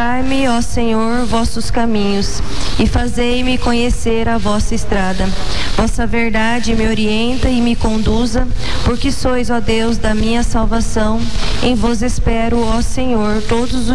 Mostrai-me, ó Senhor, vossos caminhos, e fazei-me conhecer a vossa estrada. Vossa verdade me orienta e me conduza, porque sois, ó Deus, da minha salvação. Em vos espero, ó Senhor, todos os